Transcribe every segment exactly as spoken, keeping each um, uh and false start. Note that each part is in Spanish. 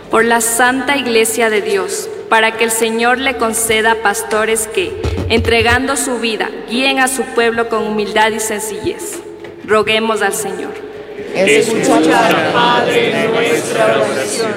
por la Santa Iglesia de Dios, para que el Señor le conceda pastores que, entregando su vida, guíen a su pueblo con humildad y sencillez. Roguemos al Señor. Escucha, Padre, nuestra oración.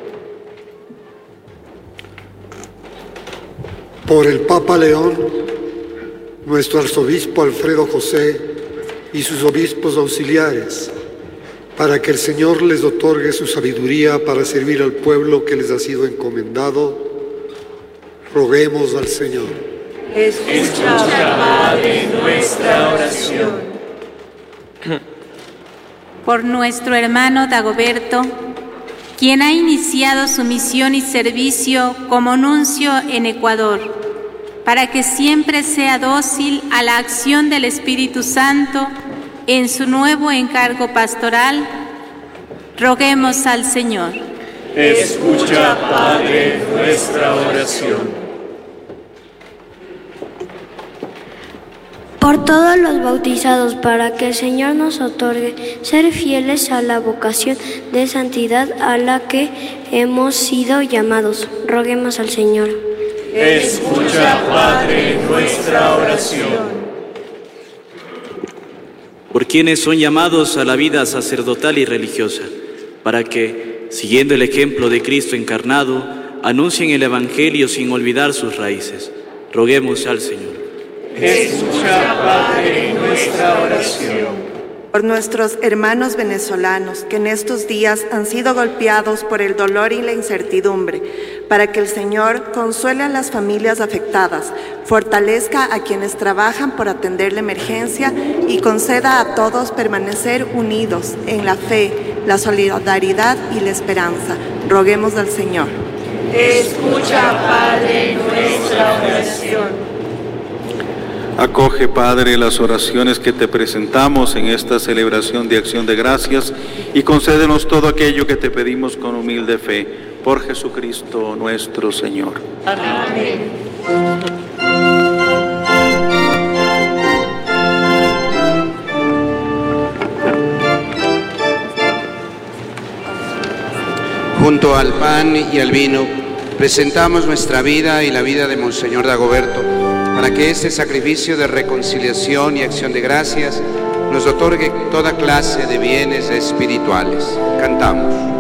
Por el Papa León, nuestro arzobispo Alfredo José y sus obispos auxiliares, para que el Señor les otorgue su sabiduría para servir al pueblo que les ha sido encomendado, roguemos al Señor. Escucha, Padre, nuestra oración. Por nuestro hermano Dagoberto, quien ha iniciado su misión y servicio como nuncio en Ecuador, para que siempre sea dócil a la acción del Espíritu Santo en su nuevo encargo pastoral, roguemos al Señor. Escucha, Padre, nuestra oración. Por todos los bautizados, para que el Señor nos otorgue ser fieles a la vocación de santidad a la que hemos sido llamados, roguemos al Señor. Escucha, Padre, nuestra oración. Por quienes son llamados a la vida sacerdotal y religiosa, para que, siguiendo el ejemplo de Cristo encarnado, anuncien el Evangelio sin olvidar sus raíces. Roguemos al Señor. Escucha, Padre, nuestra oración. Por nuestros hermanos venezolanos que en estos días han sido golpeados por el dolor y la incertidumbre, para que el Señor consuele a las familias afectadas, fortalezca a quienes trabajan por atender la emergencia y conceda a todos permanecer unidos en la fe, la solidaridad y la esperanza. Roguemos al Señor. Escucha, Padre, nuestra oración. Acoge, Padre, las oraciones que te presentamos en esta celebración de acción de gracias y concédenos todo aquello que te pedimos con humilde fe. Por Jesucristo nuestro Señor. Amén. Junto al pan y al vino, presentamos nuestra vida y la vida de Monseñor Dagoberto, para que este sacrificio de reconciliación y acción de gracias nos otorgue toda clase de bienes espirituales. Cantamos.